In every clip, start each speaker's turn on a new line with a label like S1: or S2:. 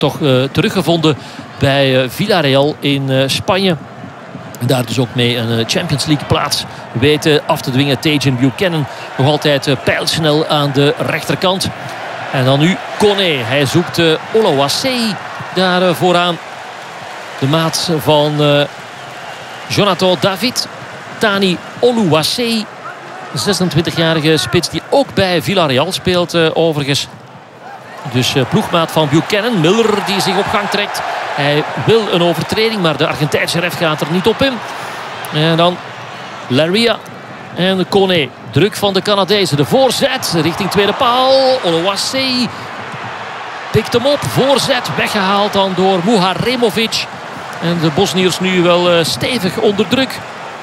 S1: toch teruggevonden bij Villarreal in Spanje. Daar dus ook mee een Champions League plaats weten af te dwingen. Tajon Buchanan nog altijd pijlsnel aan de rechterkant. En dan nu Koné. Hij zoekt Oluwaseyi daar vooraan. De maat van Jonathan David. Thani Oluwaseyi. Een 26-jarige spits die ook bij Villarreal speelt overigens. Dus ploegmaat van Buchanan. Miller die zich op gang trekt. Hij wil een overtreding, maar de Argentijnse ref gaat er niet op in. En dan Laria en Koné. Druk van de Canadezen. De voorzet richting tweede paal. Oluwaseyi pikt hem op. Voorzet weggehaald dan door Muharemovic. En de Bosniërs nu wel stevig onder druk.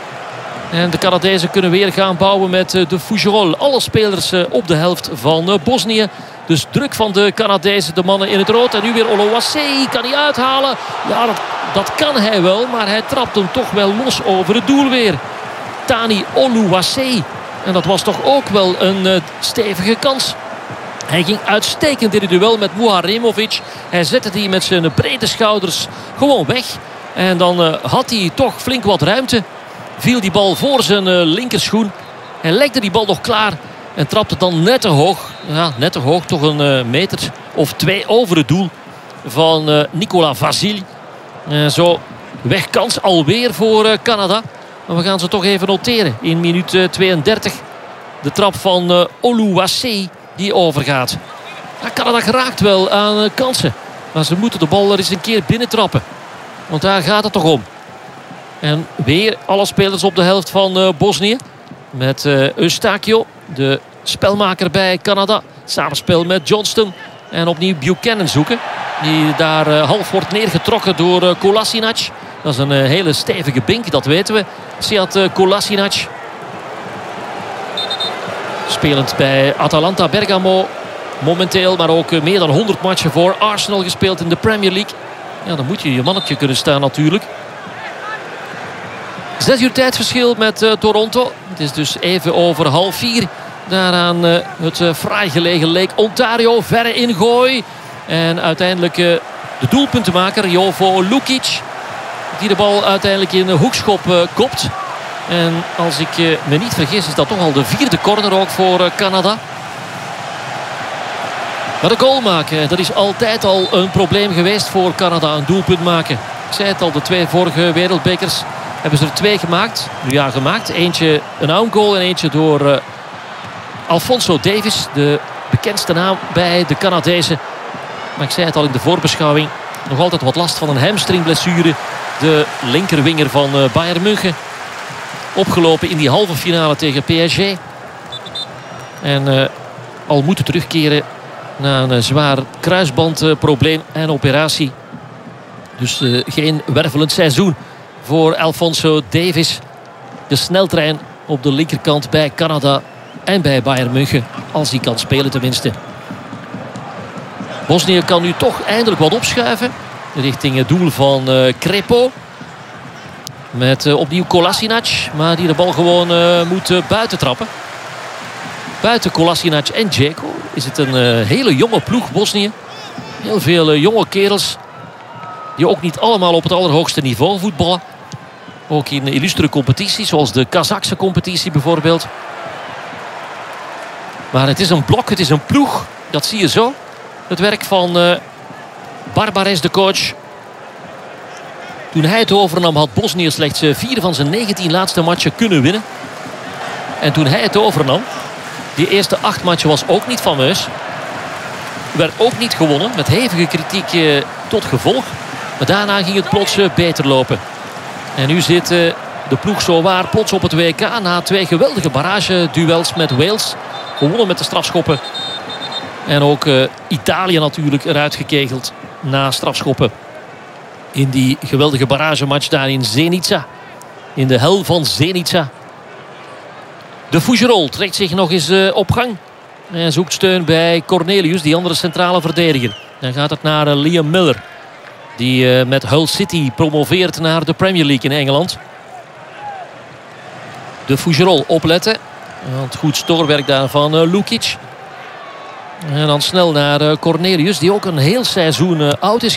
S1: En de Canadezen kunnen weer gaan bouwen met de Fougerolles. Alle spelers op de helft van Bosnië. Dus druk van de Canadezen, de mannen in het rood. En nu weer Oluwaseyi, kan hij uithalen? Ja, dat kan hij wel, maar hij trapt hem toch wel los over het doel weer. Thani Oluwaseyi. En dat was toch ook wel een stevige kans. Hij ging uitstekend in het duel met Muharemovic. Hij zette die met zijn brede schouders gewoon weg. En dan had hij toch flink wat ruimte. Viel die bal voor zijn linkerschoen. Hij legde die bal nog klaar. En trapte dan net te hoog. Ja, net te hoog. Toch een meter of 2 over het doel van Nicolas Vasile. Zo wegkans alweer voor Canada. Maar we gaan ze toch even noteren. In minuut 32. De trap van Oluwaseyi die overgaat. Ja, Canada geraakt wel aan kansen. Maar ze moeten de bal er eens een keer binnentrappen. Want daar gaat het toch om. En weer alle spelers op de helft van Bosnië. Met Eustachio, de spelmaker bij Canada. Samenspel met Johnston. En opnieuw Buchanan zoeken. Die daar half wordt neergetrokken door Kolasinac. Dat is een hele stevige bink, dat weten we. Sead Kolasinac. Spelend bij Atalanta Bergamo. Momenteel, maar ook meer dan 100 matchen voor Arsenal gespeeld in de Premier League. Ja, dan moet je mannetje kunnen staan natuurlijk. 6 uur tijdverschil met Toronto. Het is dus even over 3:30. Daaraan het fraai gelegen Lake Ontario. Verre ingooi. En uiteindelijk de doelpuntenmaker Jovo Lukic. Die de bal uiteindelijk in de hoekschop kopt. En als ik me niet vergis is dat toch al de 4e corner ook voor Canada. Maar de goal maken, dat is altijd al een probleem geweest voor Canada. Een doelpunt maken. Ik zei het al, de 2 vorige wereldbekers hebben ze er 2 gemaakt. Nu ja, gemaakt. Eentje een own goal en eentje door Alphonso Davies. De bekendste naam bij de Canadezen. Maar ik zei het al in de voorbeschouwing. Nog altijd wat last van een hamstringblessure. De linkerwinger van Bayern München. Opgelopen in die halve finale tegen PSG. En al moeten terugkeren na een zwaar kruisbandprobleem en operatie. Dus geen wervelend seizoen voor Alphonso Davies. De sneltrein op de linkerkant bij Canada en bij Bayern München. Als hij kan spelen tenminste. Bosnië kan nu toch eindelijk wat opschuiven. Richting het doel van Crepo. Met opnieuw Kolasinac. Maar die de bal gewoon moet buiten trappen. Buiten Kolasinac en Dzeko is het een hele jonge ploeg Bosnië. Heel veel jonge kerels. Die ook niet allemaal op het allerhoogste niveau voetballen. Ook in illustere competities. Zoals de Kazachse competitie bijvoorbeeld. Maar het is een blok. Het is een ploeg. Dat zie je zo. Het werk van Barbares, de coach. Toen hij het overnam had Bosnië slechts 4 van zijn 19 laatste matchen kunnen winnen. En toen hij het overnam, die eerste 8 matchen was ook niet fameus. Werd ook niet gewonnen, met hevige kritiek tot gevolg. Maar daarna ging het plots beter lopen. En nu zit de ploeg zowaar plots op het WK na 2 geweldige barrageduels met Wales. Gewonnen met de strafschoppen. En ook Italië natuurlijk eruit gekegeld na strafschoppen. In die geweldige barragematch daar in Zenica. In de hel van Zenica. De Fougerolles trekt zich nog eens op gang. En zoekt steun bij Cornelius, die andere centrale verdediger. Dan gaat het naar Liam Miller. Die met Hull City promoveert naar de Premier League in Engeland. De Fougerolles opletten. Want goed stoorwerk daar van Lukic. En dan snel naar Cornelius, die ook een heel seizoen oud is